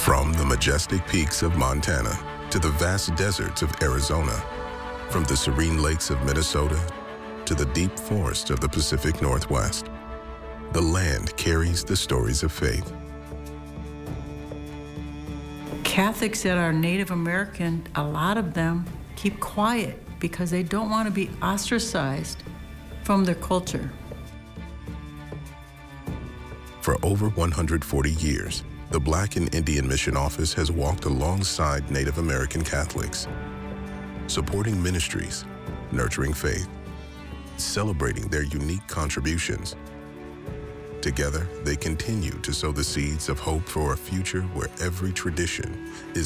From the majestic peaks of Montana to the vast deserts of Arizona, from the serene lakes of Minnesota to the deep forests of the Pacific Northwest, the land carries the stories of faith. Catholics that are Native American, a lot of them keep quiet because they don't want to be ostracized from their culture. For over 140 years, the Black and Indian Mission Office has walked alongside Native American Catholics, supporting ministries, nurturing faith, celebrating their unique contributions. Together, they continue to sow the seeds of hope for a future where every tradition is